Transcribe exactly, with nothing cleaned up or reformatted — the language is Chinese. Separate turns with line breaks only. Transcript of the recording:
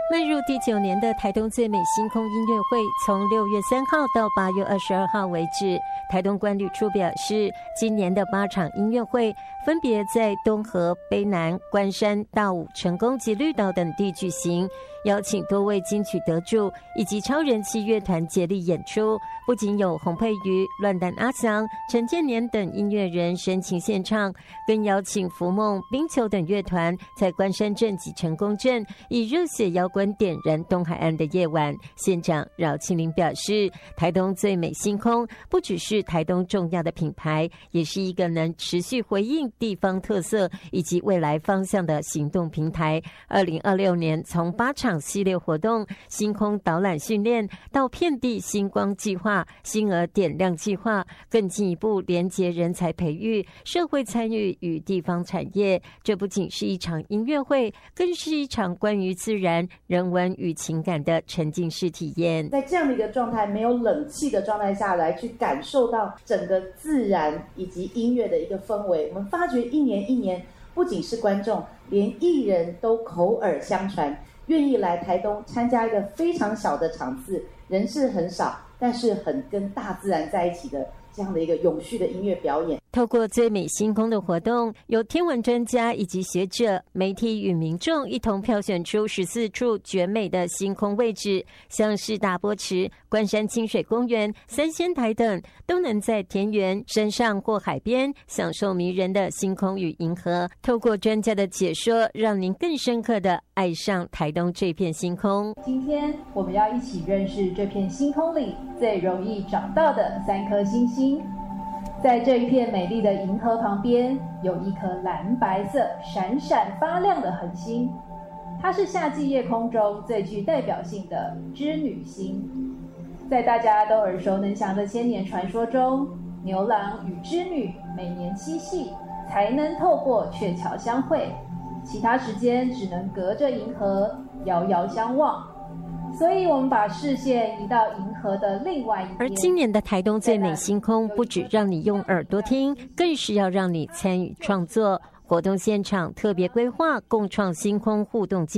迈入第九年的台东最美星空音乐会，从六月三号到八月二十二号为止。台东观旅处表示，今年的八场音乐会分别在东河、卑南、关山、大武、成功及绿岛等地举行，邀请多位金曲得主以及超人气乐团接力演出。不仅有洪佩瑜、乱弹阿翔、陈建年等音乐人深情献唱，更邀请福梦、冰球等乐团在关山镇及成功镇以热血摇滚点燃东海岸的夜晚。县长饶庆林表示，台东最美星空不只是台东重要的品牌，也是一个能持续回应地方特色以及未来方向的行动平台。二零二六年从八场系列活动、星空导览训练到遍地星光计划、星儿点亮计划，更进一步连结人才培育、社会参与与地方产业。这不仅是一场音乐会，更是一场关于自然、人文与情感的沉浸式体验。
在这样的一个状态，没有冷气的状态下来去感受到整个自然以及音乐的一个氛围，我们发觉一年一年，不仅是观众，连艺人都口耳相传，愿意来台东参加一个非常小的场次，人是很少，但是很跟大自然在一起的这样的一个永续的音乐表演。
透过最美星空的活动，有天文专家以及学者、媒体与民众一同票选出十四处绝美的星空位置，像是大波池、关山清水公园、三仙台等，都能在田园、山上或海边享受迷人的星空与银河。透过专家的解说，让您更深刻地爱上台东这片星空。
今天我们要一起认识这片星空里最容易找到的三颗星星。在这一片美丽的银河旁边，有一颗蓝白色、闪闪发亮的恒星，它是夏季夜空中最具代表性的织女星。在大家都耳熟能详的千年传说中，牛郎与织女每年七夕才能透过鹊桥相会，其他时间只能隔着银河遥遥相望。所以我们把视线移到银河的另外一边。
而今年的台东最美星空，不只让你用耳朵听，更是要让你参与创作。活动现场特别规划共创星空互动机